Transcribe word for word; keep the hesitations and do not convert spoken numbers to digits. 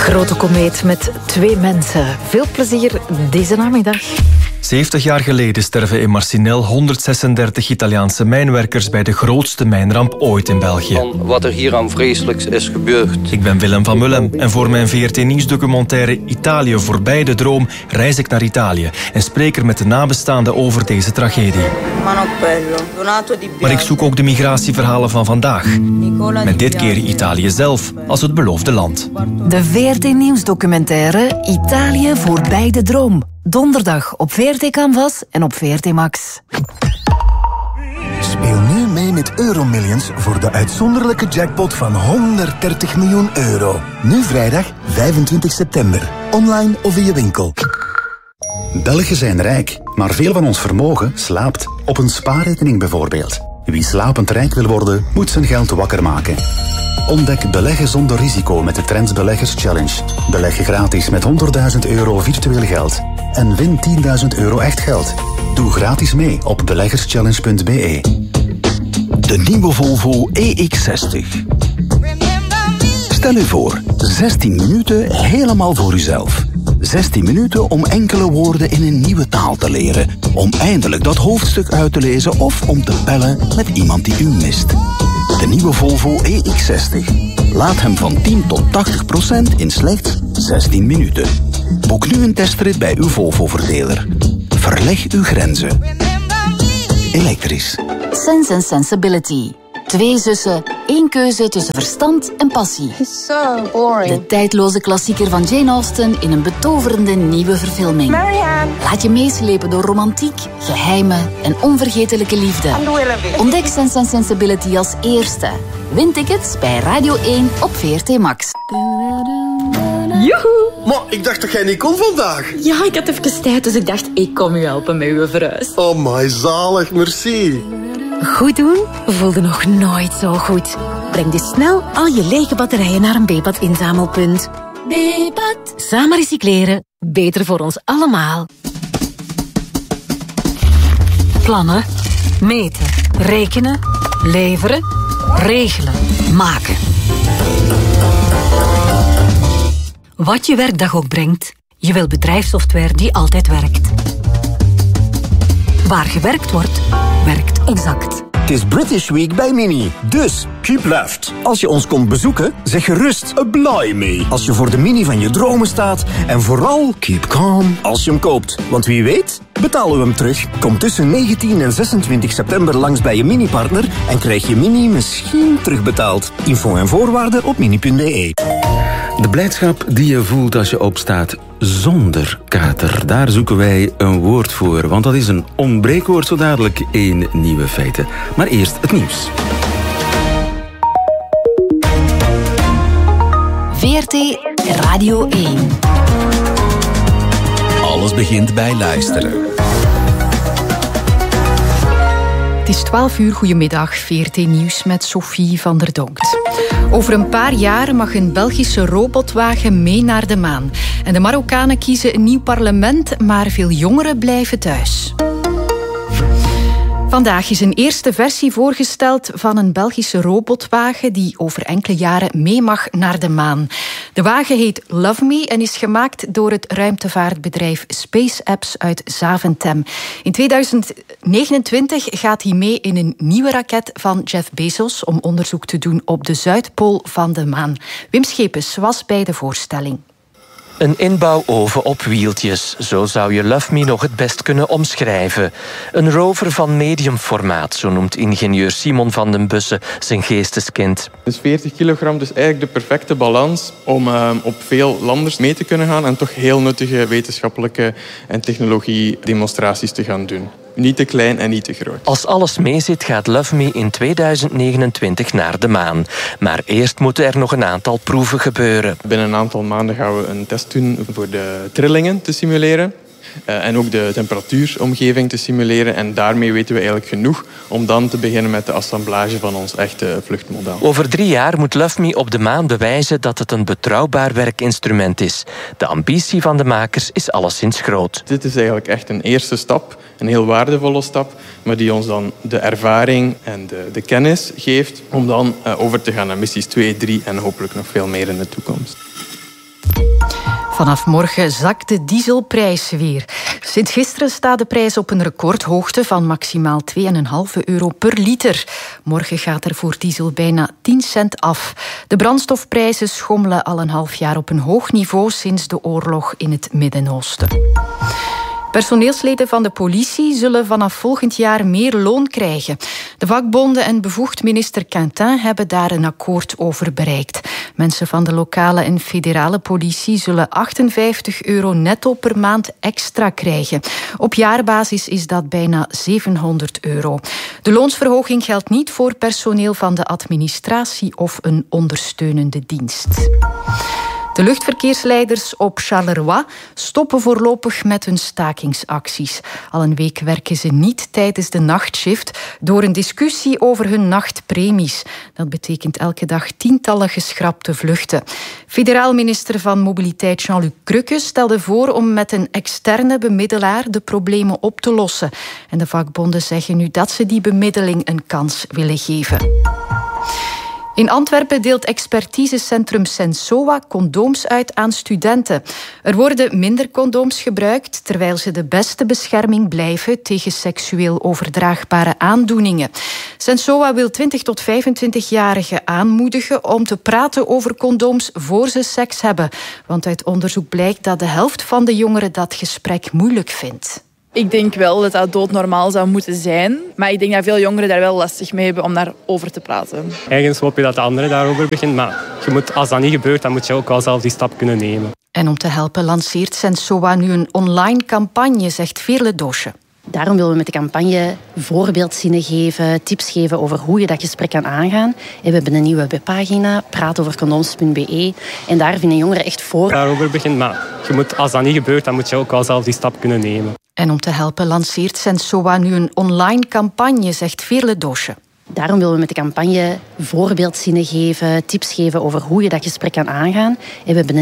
Grote komeet met twee mensen. Veel plezier deze namiddag. zeventig jaar geleden sterven in Marcinelle honderdzesendertig Italiaanse mijnwerkers bij de grootste mijnramp ooit in België. Van wat er hier aan vreselijks is gebeurd. Ik ben Willem van Mullen en voor mijn V R T-nieuwsdocumentaire Italië voorbij de droom reis ik naar Italië en spreek er met de nabestaanden over deze tragedie. Maar ik zoek ook de migratieverhalen van vandaag. Met dit keer Italië zelf als het beloofde land. De V R T-nieuwsdocumentaire Italië voorbij de droom. Donderdag op V R T Canvas en op V R T Max. Speel nu mee met Euromillions voor de uitzonderlijke jackpot van honderddertig miljoen euro. Nu vrijdag vijfentwintig september. Online of in je winkel. Belgen zijn rijk, maar veel van ons vermogen slaapt. Op een spaarrekening bijvoorbeeld. Wie slapend rijk wil worden, moet zijn geld wakker maken. Ontdek beleggen zonder risico met de Trends Beleggers Challenge. Beleg gratis met honderdduizend euro virtueel geld. En win tienduizend euro echt geld. Doe gratis mee op beleggerschallenge punt b e. De nieuwe Volvo E X zestig. Stel u voor, zestien minuten helemaal voor uzelf. zestien minuten om enkele woorden in een nieuwe taal te leren. Om eindelijk dat hoofdstuk uit te lezen of om te bellen met iemand die u mist. De nieuwe Volvo E X zestig. Laat hem van tien tot tachtig procent in slechts zestien minuten. Boek nu een testrit bij uw Volvo-verdeler. Verleg uw grenzen. Elektrisch. Sense and Sensibility. Twee zussen, één keuze tussen verstand en passie. So boring. De tijdloze klassieker van Jane Austen in een betoverende nieuwe verfilming. Marianne. Laat je meeslepen door romantiek, geheimen en onvergetelijke liefde. I'm Willoughby. Ontdek Sense and Sensibility als eerste. Win tickets bij Radio één op V R T Max. Joehoe! Maar ik dacht dat jij niet kon vandaag. Ja, ik had even tijd, dus ik dacht, ik kom u helpen met uw verhuis. Oh my, zalig, merci. Goed doen voelde nog nooit zo goed. Breng dus snel al je lege batterijen naar een B-pad inzamelpunt. B-pad. Samen recycleren. Beter voor ons allemaal. Plannen, meten, rekenen, leveren, regelen, maken. Wat je werkdag ook brengt, je wil bedrijfssoftware die altijd werkt. Waar gewerkt wordt, werkt Exact. Het is British Week bij Mini, dus keep left. Als je ons komt bezoeken, zeg gerust apply me. Als je voor de Mini van je dromen staat en vooral keep calm als je hem koopt. Want wie weet, betalen we hem terug. Kom tussen negentien en zesentwintig september langs bij je Mini-partner en krijg je Mini misschien terugbetaald. Info en voorwaarden op mini punt b e. De blijdschap die je voelt als je opstaat zonder kater. Daar zoeken wij een woord voor, want dat is een onbreekwoord zo dadelijk in Nieuwe Feiten. Maar eerst het nieuws. V R T Radio één. Alles begint bij luisteren. Het is twaalf uur, goedemiddag, V R T Nieuws met Sophie van der Donkt. Over een paar jaar mag een Belgische robotwagen mee naar de maan. En de Marokkanen kiezen een nieuw parlement, maar veel jongeren blijven thuis. Vandaag is een eerste versie voorgesteld van een Belgische robotwagen die over enkele jaren mee mag naar de maan. De wagen heet Love Me en is gemaakt door het ruimtevaartbedrijf SpaceX uit Zaventem. In tweeduizend negenentwintig gaat hij mee in een nieuwe raket van Jeff Bezos om onderzoek te doen op de Zuidpool van de maan. Wim Schepens was bij de voorstelling. Een inbouwoven op wieltjes, zo zou je Love Me nog het best kunnen omschrijven. Een rover van medium formaat, zo noemt ingenieur Simon van den Bussen zijn geesteskind. Dus veertig kilogram, dus eigenlijk de perfecte balans om uh, op veel landers mee te kunnen gaan en toch heel nuttige wetenschappelijke en technologie demonstraties te gaan doen. Niet te klein en niet te groot. Als alles meezit gaat Love Me in tweeduizend negenentwintig naar de maan. Maar eerst moeten er nog een aantal proeven gebeuren. Binnen een aantal maanden gaan we een test doen voor de trillingen te simuleren. Uh, en ook de temperatuuromgeving te simuleren. En daarmee weten we eigenlijk genoeg om dan te beginnen met de assemblage van ons echte vluchtmodel. Over drie jaar moet Love Me op de maan bewijzen dat het een betrouwbaar werkinstrument is. De ambitie van de makers is alleszins groot. Dit is eigenlijk echt een eerste stap, een heel waardevolle stap, maar die ons dan de ervaring en de, de kennis geeft om dan uh, over te gaan naar missies twee, drie en hopelijk nog veel meer in de toekomst. Vanaf morgen zakt de dieselprijs weer. Sinds gisteren staat de prijs op een recordhoogte van maximaal twee komma vijf euro per liter. Morgen gaat er voor diesel bijna tien cent af. De brandstofprijzen schommelen al een half jaar op een hoog niveau sinds de oorlog in het Midden-Oosten. Personeelsleden van de politie zullen vanaf volgend jaar meer loon krijgen. De vakbonden en bevoegd minister Quintin hebben daar een akkoord over bereikt. Mensen van de lokale en federale politie zullen achtenvijftig euro netto per maand extra krijgen. Op jaarbasis is dat bijna zevenhonderd euro. De loonsverhoging geldt niet voor personeel van de administratie of een ondersteunende dienst. De luchtverkeersleiders op Charleroi stoppen voorlopig met hun stakingsacties. Al een week werken ze niet tijdens de nachtshift door een discussie over hun nachtpremies. Dat betekent elke dag tientallen geschrapte vluchten. Federaal minister van Mobiliteit Jean-Luc Crukke stelde voor om met een externe bemiddelaar de problemen op te lossen. En de vakbonden zeggen nu dat ze die bemiddeling een kans willen geven. In Antwerpen deelt expertisecentrum Sensoa condooms uit aan studenten. Er worden minder condooms gebruikt, terwijl ze de beste bescherming blijven tegen seksueel overdraagbare aandoeningen. Sensoa wil twintig tot vijfentwintig-jarigen aanmoedigen om te praten over condooms voor ze seks hebben. Want uit onderzoek blijkt dat de helft van de jongeren dat gesprek moeilijk vindt. Ik denk wel dat dat doodnormaal zou moeten zijn. Maar ik denk dat veel jongeren daar wel lastig mee hebben om daarover te praten. Eigenlijk hoop je dat de andere daarover begint. Maar je moet, als dat niet gebeurt, dan moet je ook wel zelf die stap kunnen nemen. En om te helpen lanceert Sensoa nu een online campagne, zegt Veerle Doosje. Daarom willen we met de campagne voorbeeldzinnen geven, tips geven over hoe je dat gesprek kan aangaan. En we hebben een nieuwe webpagina, praatovercondooms punt b e. En daar vinden jongeren echt voor. Daarover begint, maar je moet, als dat niet gebeurt, dan moet je ook wel zelf die stap kunnen nemen. En om te helpen lanceert Sensoa nu een online campagne, zegt Veerle Doosje. Daarom willen we met de campagne voorbeeldzinnen geven, tips geven over hoe je dat gesprek kan aangaan. En we hebben een